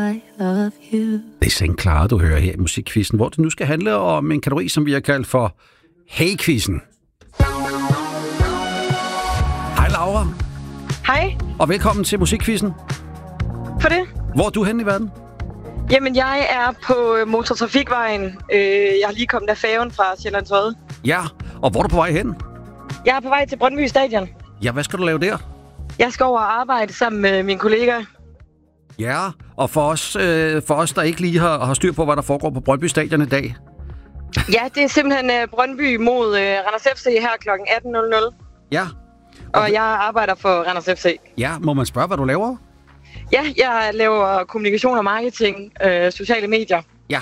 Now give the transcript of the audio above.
I love you. Det er St. Clara, du hører her i Musikquizzen, hvor det nu skal handle om en kategori, som vi har kaldt for Hey-quizzen. Hej Laura. Hej. Og velkommen til Musikquizzen. For det. Hvor er du henne i verden? Jamen, jeg er på Motortrafikvejen. Jeg har lige kommet af færgen fra Sjællands Odde. Ja, og hvor er du på vej hen? Jeg er på vej til Brøndby Stadion. Ja, hvad skal du lave der? Jeg skal over og arbejde sammen med mine kollegaer. Ja, og for os der ikke lige har styr på, hvad der foregår på Brøndby Stadion i dag. Ja, det er simpelthen Brøndby mod Randers FC her kl. 18.00. Ja. Og jeg arbejder for Randers FC. Ja, må man spørge, hvad du laver? Ja, jeg laver kommunikation og marketing, sociale medier.